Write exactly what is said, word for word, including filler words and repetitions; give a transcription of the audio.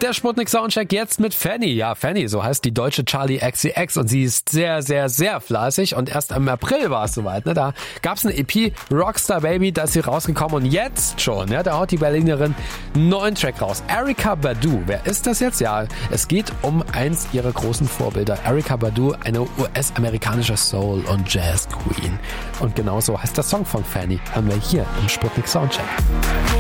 Der Sputnik Soundcheck jetzt mit Fanny. Ja, Fanny, so heißt die deutsche Charli X C X und sie ist sehr, sehr, sehr fleißig und erst im April war es soweit. Ne? Da gab's eine E P, Rockstar Baby, da ist sie rausgekommen und jetzt schon, ja, da haut die Berlinerin einen neuen Track raus. Erykah Badu, wer ist das jetzt? Ja, es geht um eins ihrer großen Vorbilder. Erykah Badu, eine U S-amerikanische Soul- und Jazz-Queen. Und genauso heißt der Song von Fanny. Haben wir hier im Sputnik Soundcheck.